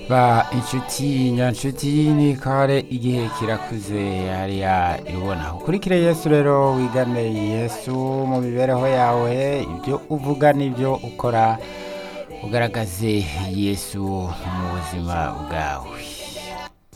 ba inshuti nyanshuti ni kare igihe kirakuze hariya ibona ukurikire Yesu rero wigane Yesu mu mibereho yawe ibyo uvuga n'ibyo ukora ugaragaze Yesu mu buzima bwawe